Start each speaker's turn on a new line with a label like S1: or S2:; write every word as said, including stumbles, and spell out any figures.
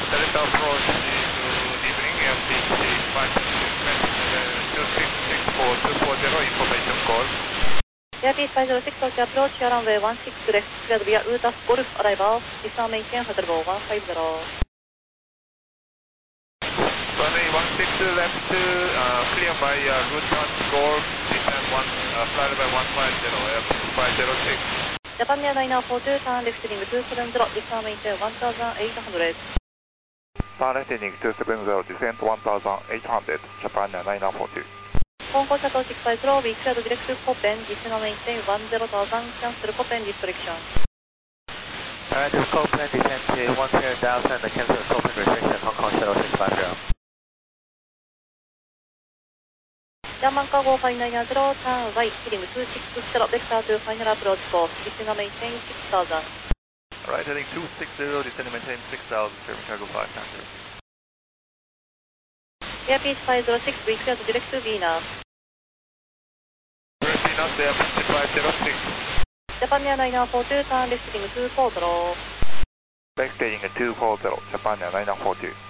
S1: Delta approach to Evening Airbus five two six six four two four zero information call.
S2: Airbus five zero six four approach your runway one six left, cleared via Utas Golf arrival, dismount maintain hotel one five zero.
S1: Runway one six left, uh, clear by uh, Utas Golf, descend one, uh, flight level one five zero, Airbus five zero six.
S2: Japan Airliner four two turn left heading two seven zero, dismount maintain one thousand eight hundred.
S3: Turn left heading two seven zero, descent one thousand eight hundred, Japan Airliner four two.
S2: Hong Kong Shuttle six five zero, we cleared direct to Copen, descend maintain one zero thousand, cancel Copen restriction.
S4: Alright, this is Copen, descend to one zero thousand, cancel Copen restriction, Hong Kong Shuttle six five zero.
S2: German Cargo five nine zero, turn right, heading two six zero, vector to final approach course, descend maintain six thousand.
S1: Alright, heading two six zero, descend maintain six thousand, German Cargo five nine zero.
S2: Airbus five zero six, we cleared direct to Venus.
S1: Venus, Airbus five zero six.
S2: Japan Airliner four two turn left heading two four zero.
S3: Left heading two four zero, Japan Airliner four two.